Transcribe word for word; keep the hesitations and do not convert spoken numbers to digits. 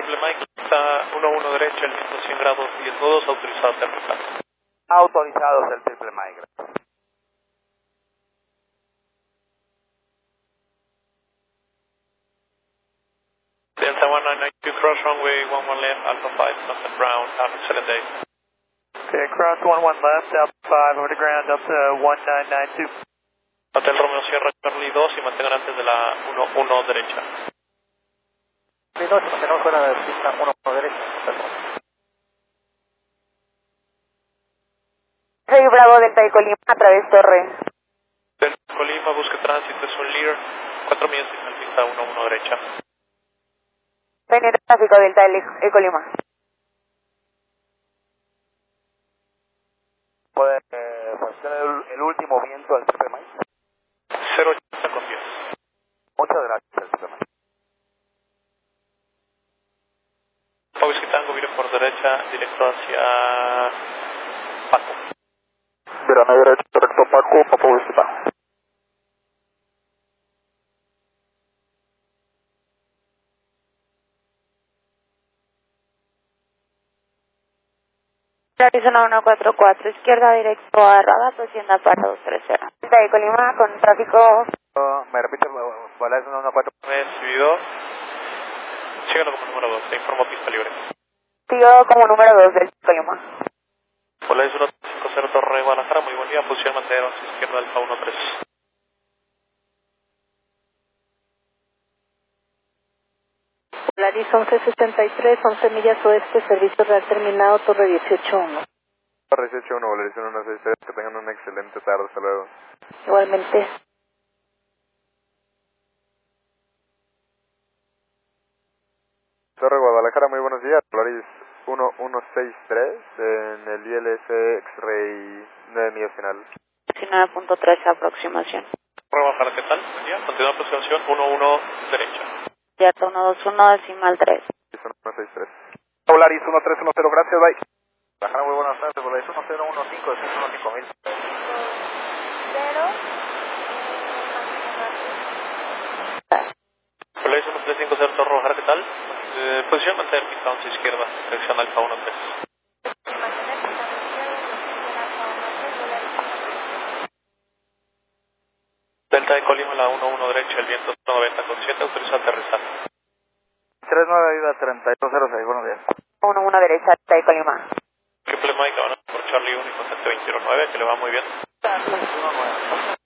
Triple Mike, está uno uno derecha, el viento cien grados, diez nudos, autorizado a aterrizar. Autorizados el Triple Mike, gracias. Delta one nine nine two, cross runway one one left, Alpha five, Sunset Brown, have an excellent day. Okay, cross one one left, Alpha five, over the ground, up to one nine nine two. Hotel Romeo Sierra Charlie dos y mantengan antes de la uno uno derecha. Sí, no, mantenemos fuera de la pista uno uno derecha. Soy Bravo Delta de Colima a través Torre. Delta Colima, busque tránsito, es un Lear, cuatro millas en pista uno uno derecha. Penetra tráfico Delta de Colima. ¿Puede eh, hacer el, el último viento al Triple Mike? cero ochenta con diez. Muchas gracias, el Triple Mike. Whisky Tango, vire por derecha, directo hacia Paco. Verano derecho, directo Paco, Paco Whisky Tango. Arizona uno cuatro cuatro, izquierda directo a Rabat, hacienda para dos tres cero. Delta de Colima con tráfico. Uh, ¿Me repite el Volaris uno uno cuatro? Recibido. Síganlo como número dos, te informo pista libre. Sigo como número dos del Colima. Volaris uno cinco cero Torre Guadalajara, muy buen día, posición mantener izquierda Alfa uno tres. Volaris once sesenta y tres, once millas oeste, servicio real terminado, Torre dieciocho uno. Torre dieciocho uno, Volaris uno uno seis tres, que tengan una excelente tarde, hasta luego. Igualmente. Torre Guadalajara, muy buenos días, Volaris uno uno seis tres en el I L S X-Ray nueve millas final. diecinueve punto tres aproximación. Torre Guadalajara, ¿qué tal? Buen día, continúa aproximación uno uno derecha. Cierto, uno dos uno decimal tres. uno uno seis tres. Volaris uno tres uno cero, gracias, bye. Guadalajara, muy buenas tardes, Volaris uno cero uno cinco, uno cinco mil. Volaris uno tres cinco cero Torre Guadalajara, ¿qué tal? Eh, posición mantener pista once izquierda, dirección Alfa uno tres. Delta de Colima, la uno uno derecha, el viento noventa con siete, autoriza aterrizar. tres nueve Viva treinta y dos cero seis, buenos días. uno uno derecha, Delta de Colima. Triple Mike, van por Charlie uno y contacto veintiuno nueve, que le va muy bien. uno nueve.